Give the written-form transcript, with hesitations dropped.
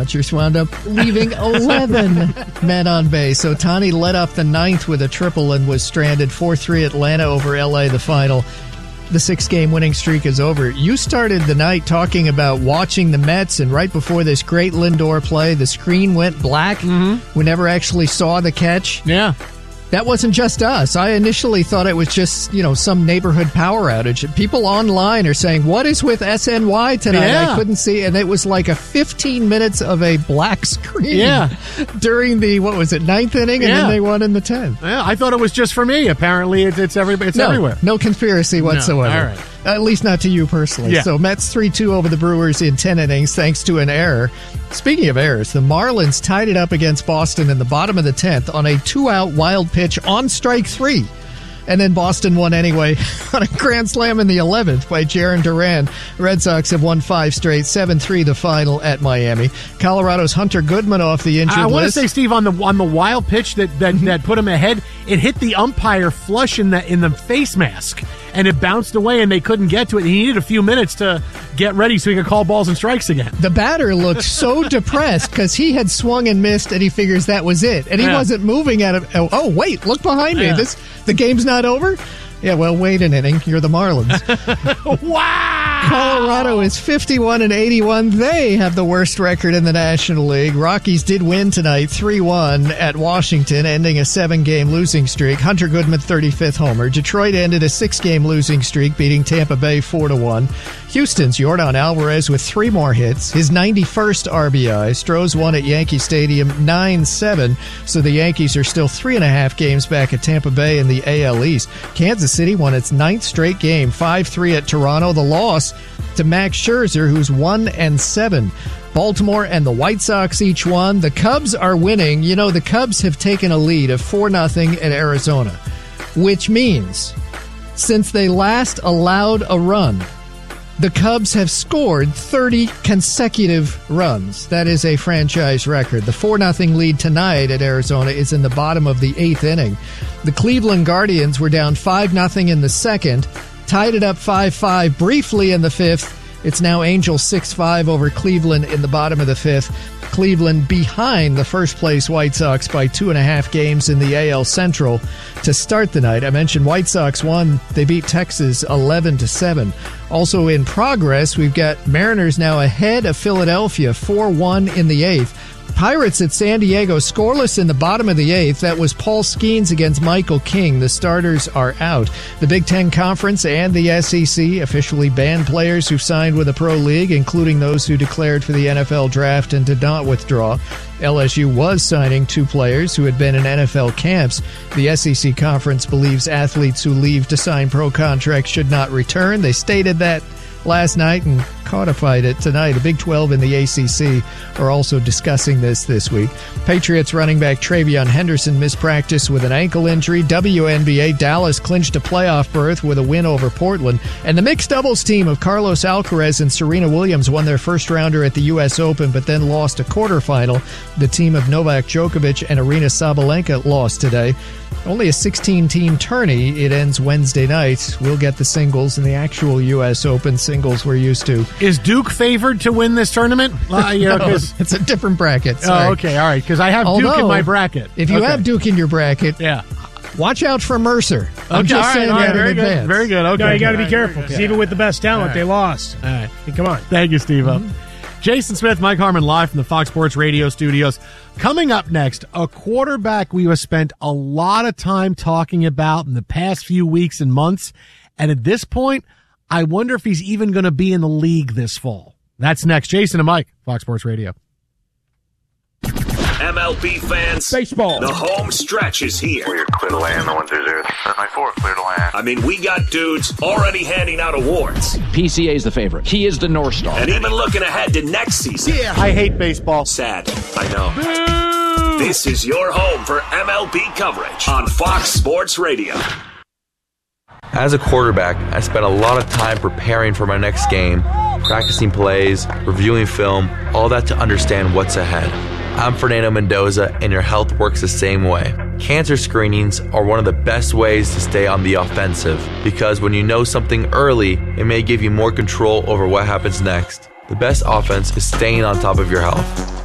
Dodgers wound up leaving 11 men on base. So Ohtani led off the ninth with a triple and was stranded. 4-3 Atlanta over LA, the final. The 6-game winning streak is over. You started the night talking about watching the Mets, and right before this great Lindor play, the screen went black. We never actually saw the catch. Yeah. That wasn't just us. I initially thought it was just, some neighborhood power outage. People online are saying, what is with SNY tonight? Yeah. I couldn't see. And it was like a 15 minutes of a black screen during the, ninth inning? And then they won in the 10th. Yeah, I thought it was just for me. Apparently, it's everywhere. No conspiracy whatsoever. No. All right. At least not to you personally. Yeah. So Mets 3-2 over the Brewers in 10 innings thanks to an error. Speaking of errors, the Marlins tied it up against Boston in the bottom of the 10th on a 2-out wild pitch on strike 3. And then Boston won anyway on a grand slam in the 11th by Jarren Duran. Red Sox have won 5 straight, 7-3 the final at Miami. Colorado's Hunter Goodman off the injured list. I want to say, Steve, on the wild pitch that put him ahead, it hit the umpire flush in the face mask, and it bounced away, and they couldn't get to it. He needed a few minutes to get ready so he could call balls and strikes again. The batter looked so depressed because he had swung and missed, and he figures that was it. And he wasn't moving at it. Oh, wait, look behind me. The game's not over? Yeah, well, wait an inning. You're the Marlins. Wow! Colorado is 51-81. They have the worst record in the National League. Rockies did win tonight, 3-1 at Washington, ending a 7-game losing streak. Hunter Goodman, 35th homer. Detroit ended a 6-game losing streak, beating Tampa Bay 4-1. Houston's Yordan Alvarez with 3 more hits, his 91st RBI. Stros won at Yankee Stadium 9-7, so the Yankees are still 3.5 games back at Tampa Bay in the AL East. Kansas City won its 9th straight game, 5-3 at Toronto. The loss to Max Scherzer, who's 1-7. Baltimore and the White Sox each won. The Cubs are winning. The Cubs have taken a lead of 4-0 at Arizona, which means since they last allowed a run, the Cubs have scored 30 consecutive runs. That is a franchise record. The 4-0 lead tonight at Arizona is in the bottom of the 8th inning. The Cleveland Guardians were down 5-0 in the second, tied it up 5-5 briefly in the 5th. It's now Angels 6-5 over Cleveland in the bottom of the 5th. Cleveland behind the first-place White Sox by 2.5 games in the AL Central to start the night. I mentioned White Sox won. They beat Texas 11-7. Also in progress, we've got Mariners now ahead of Philadelphia 4-1 in the 8th. Pirates at San Diego scoreless in the bottom of the 8th. That was Paul Skeens against Michael King. The starters are out. The Big Ten Conference and the SEC officially banned players who signed with a pro league, including those who declared for the NFL draft and did not withdraw. LSU was signing 2 players who had been in NFL camps. The SEC Conference believes athletes who leave to sign pro contracts should not return. They stated that last night and codified it tonight. The Big 12 and the ACC are also discussing this week. Patriots running back Travion Henderson missed practice with an ankle injury. WNBA, Dallas clinched a playoff berth with a win over Portland. And the mixed doubles team of Carlos Alcaraz and Serena Williams won their first rounder at the U.S. Open, but then lost a quarterfinal. The team of Novak Djokovic and Aryna Sabalenka lost today. Only a 16-team tourney. It ends Wednesday night. We'll get the singles and the actual U.S. Open singles we're used to. Is Duke favored to win this tournament? No, it's a different bracket. Sorry. Oh, okay, all right, because I have Duke in my bracket. If you have Duke in your bracket, watch out for Mercer. I'm just saying that in advance. Very good. Okay. No, you got to be careful, because even with the best talent, they lost. All right. Hey, come on. Thank you, Steve-O. Jason Smith, Mike Harmon, live from the Fox Sports Radio studios. Coming up next, a quarterback we have spent a lot of time talking about in the past few weeks and months. And at this point, I wonder if he's even going to be in the league this fall. That's next. Jason and Mike, Fox Sports Radio. MLB fans, baseball. The home stretch is here. We're clear to land, 1-2-0. 7-4, clear to land. I mean, we got dudes already handing out awards. PCA is the favorite. He is the North Star. And even looking ahead to next season. Yeah, I hate baseball. Sad, I know. Boo! This is your home for MLB coverage on Fox Sports Radio. As a quarterback, I spent a lot of time preparing for my next game, practicing plays, reviewing film, all that to understand what's ahead. I'm Fernando Mendoza, and your health works the same way. Cancer screenings are one of the best ways to stay on the offensive, because when you know something early, it may give you more control over what happens next. The best offense is staying on top of your health.